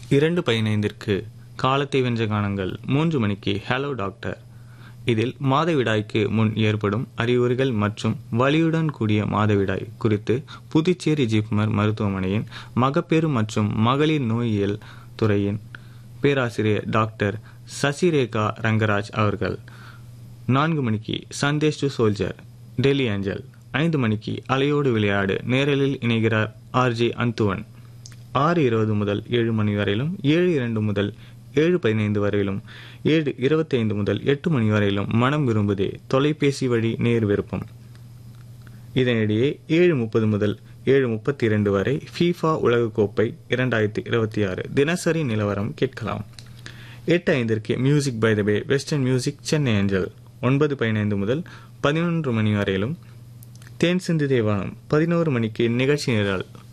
2:15 காலத்தை வென்ற கானங்கள். 3 மணிக்கு ஹலோ டாக்டர். இதில் மாதவிடாய்க்கு முன் ஏற்படும் அறிகுறிகள் மற்றும் வலியுடன் கூடிய மாதவிடாய் குறித்து புதுச்சேரி ஜிப்மர் மருத்துவமனையின் மகப்பேறு மற்றும் மகளிர் நோயியல் துறையின் பேராசிரியர் டாக்டர் சசிரேகா ரங்கராஜ் அவர்கள். 4 மணிக்கு Sandesh to soldier Delhi angel. 5 மணிக்கு அலையோடு விளையாடு நேரலில் இணைகிறார் ஆர்ஜே அந்துவன். 6:20 முதல் 7 மணி வரையிலும், 7:02 முதல் 7:15 வரையிலும், 7:25 முதல் 8 மணி வரையிலும் மனம் விரும்புதே தொலைபேசி வழி நேர் விருப்பம். இதனிடையே 7:30 முதல் 7:32 வரை FIFA உலகக்கோப்பை 2026 தினசரி நிலவரம் கேட்கலாம். 8:05 music by the pay western music Chennai angel. 9:15 முதல் 11 மணி வரையிலும் தேன் சிந்து தேவானம். 11 மணிக்கு நிகழ்ச்சி நிரல்